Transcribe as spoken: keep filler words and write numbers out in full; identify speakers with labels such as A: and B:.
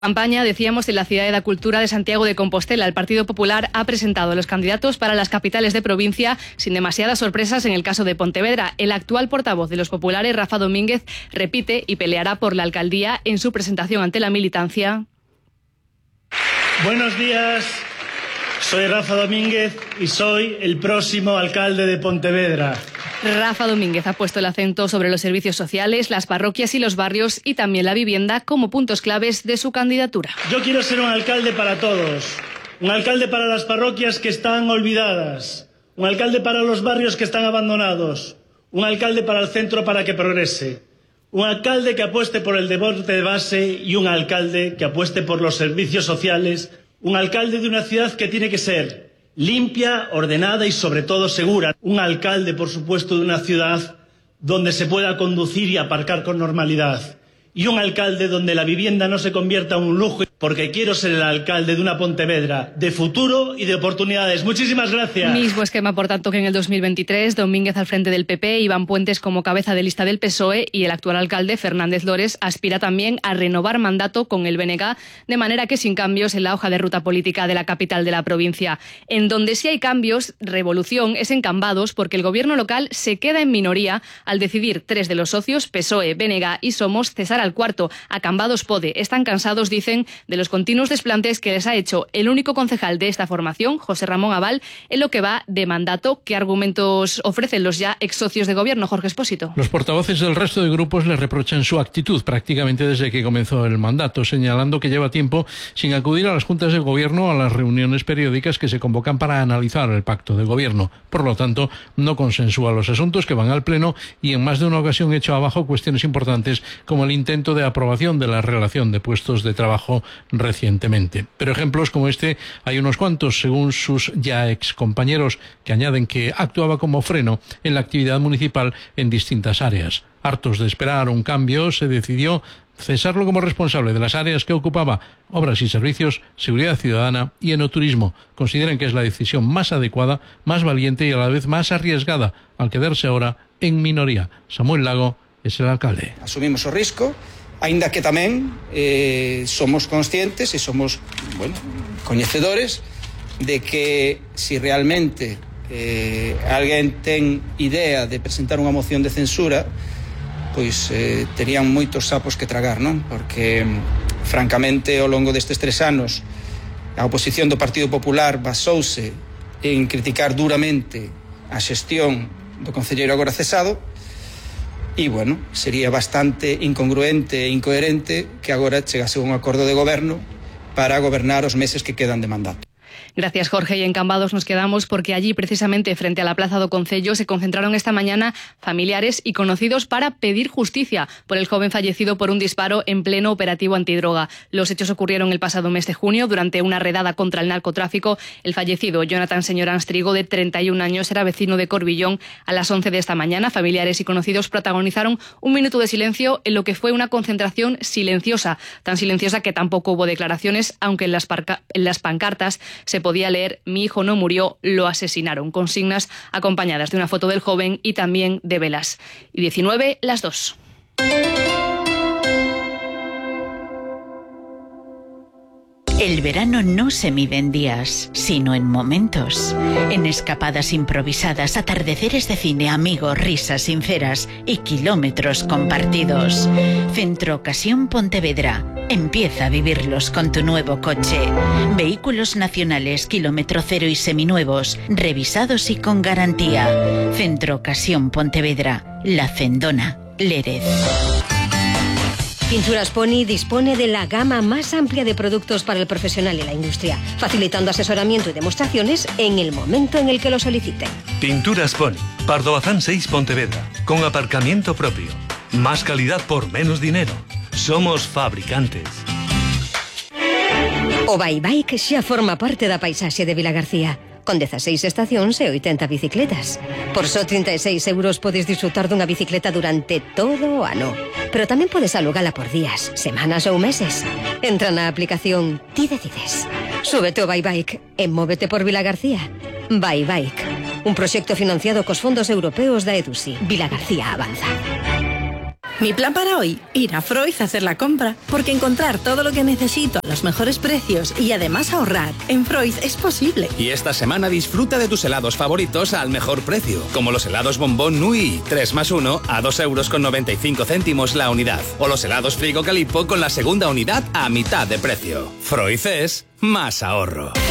A: Campaña, decíamos, en la Ciudad de Cultura de Santiago de Compostela. El Partido Popular ha presentado a los candidatos para las capitales de provincia sin demasiadas sorpresas en el caso de Pontevedra. El actual portavoz de los populares, Rafa Domínguez, repite y peleará por la alcaldía en su presentación ante la militancia.
B: Buenos días, soy Rafa Domínguez y soy el próximo alcalde de Pontevedra.
A: Rafa Domínguez ha puesto el acento sobre los servicios sociales, las parroquias y los barrios y también la vivienda como puntos claves de su candidatura.
B: Yo quiero ser un alcalde para todos, un alcalde para las parroquias que están olvidadas, un alcalde para los barrios que están abandonados, un alcalde para el centro para que progrese, un alcalde que apueste por el deporte de base y un alcalde que apueste por los servicios sociales, un alcalde de una ciudad que tiene que ser limpia, ordenada y sobre todo segura. Un alcalde, por supuesto, de una ciudad donde se pueda conducir y aparcar con normalidad. Y un alcalde donde la vivienda no se convierta en un lujo, porque quiero ser el alcalde de una Pontevedra de futuro y de oportunidades. Muchísimas gracias.
A: Mismo esquema, por tanto, que en el dos mil veintitrés, Domínguez al frente del P P, Iván Puentes como cabeza de lista del P S O E y el actual alcalde, Fernández Lores, aspira también a renovar mandato con el B N G, de manera que sin cambios en la hoja de ruta política de la capital de la provincia. En donde sí hay cambios, revolución, es en Cambados, porque el gobierno local se queda en minoría al decidir tres de los socios, P S O E, B N G y Somos, cesar al cuarto, a Cambados Pode. Están cansados, dicen, de los continuos desplantes que les ha hecho el único concejal de esta formación, José Ramón Abal, en lo que va de mandato. ¿Qué argumentos ofrecen los ya ex socios de gobierno, Jorge Espósito?
C: Los portavoces del resto de grupos le reprochan su actitud prácticamente desde que comenzó el mandato, señalando que lleva tiempo sin acudir a las juntas de gobierno o a las reuniones periódicas que se convocan para analizar el pacto de gobierno. Por lo tanto, no consensúa los asuntos que van al pleno y en más de una ocasión echa abajo cuestiones importantes como el intento de aprobación de la relación de puestos de trabajo recientemente. Pero ejemplos como este hay unos cuantos, según sus ya ex compañeros, que añaden que actuaba como freno en la actividad municipal en distintas áreas. Hartos de esperar un cambio, se decidió cesarlo como responsable de las áreas que ocupaba: obras y servicios, seguridad ciudadana y enoturismo. Consideran que es la decisión más adecuada, más valiente y a la vez más arriesgada, al quedarse ahora en minoría. Samuel Lago es el alcalde.
D: Asumimos o risco, aínda que tamén eh, somos conscientes e somos, bueno, coñecedores de que si realmente eh, alguén ten idea de presentar unha moción de censura, pois eh, terían moitos sapos que tragar, non? Porque, francamente, ao longo destes tres anos, a oposición do Partido Popular basouse en criticar duramente a xestión do concelleiro agora cesado. E, bueno, sería bastante incongruente e incoherente que agora chegase un acordo de goberno para gobernar os meses que quedan de mandato.
A: Gracias, Jorge. Y en Cambados nos quedamos porque allí, precisamente frente a la Plaza do Concello, se concentraron esta mañana familiares y conocidos para pedir justicia por el joven fallecido por un disparo en pleno operativo antidroga. Los hechos ocurrieron el pasado mes de junio durante una redada contra el narcotráfico. El fallecido, Jonathan Señorans Trigo, de treinta y un años, era vecino de Corbillón. A las once de esta mañana, familiares y conocidos protagonizaron un minuto de silencio en lo que fue una concentración silenciosa, tan silenciosa que tampoco hubo declaraciones, aunque en las, en las pancartas se podía leer: mi hijo no murió, lo asesinaron. Consignas acompañadas de una foto del joven y también de velas. Y diecinueve, las dos.
E: El verano no se mide en días, sino en momentos. En escapadas improvisadas, atardeceres de cine, amigos, risas sinceras y kilómetros compartidos. Centro Ocasión Pontevedra. Empieza a vivirlos con tu nuevo coche. Vehículos nacionales, kilómetro cero y seminuevos, revisados y con garantía. Centro Ocasión Pontevedra. La Cendona, Lérez.
F: Pinturas Pony dispone de la gama más amplia de productos para el profesional y la industria, facilitando asesoramiento y demostraciones en el momento en el que lo soliciten.
G: Pinturas Pony, Pardo Bazán seis Pontevedra, con aparcamiento propio. Más calidad por menos dinero. Somos fabricantes.
F: O Bye Bike xa forma parte da paisaxe de Vilagarcía, con dezaseis estacións e oitenta bicicletas. Por só trinta e seis euros podes disfrutar dunha bicicleta durante todo o ano. Pero tamén podes alugala por días, semanas ou meses. Entra na aplicación Ti Decides. Súbete ao Bye Bike e móvete por Vilagarcía. Bye Bike, un proxecto financiado cos fondos europeos da EDUSI. Vilagarcía avanza.
H: Mi plan para hoy, ir a Freud a hacer la compra, porque encontrar todo lo que necesito a los mejores precios y además ahorrar en Freud es posible.
I: Y esta semana disfruta de tus helados favoritos al mejor precio, como los helados Bombón Nui, tres más uno a dos euros con noventa y cinco céntimos la unidad, o los helados Frigo Calipo con la segunda unidad a mitad de precio. Freud es más ahorro.